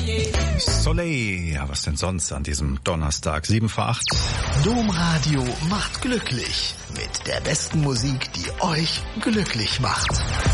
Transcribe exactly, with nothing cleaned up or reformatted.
Soleil, ja, was denn sonst an diesem Donnerstag, sieben vor acht. Domradio macht glücklich mit der besten Musik, die euch glücklich macht.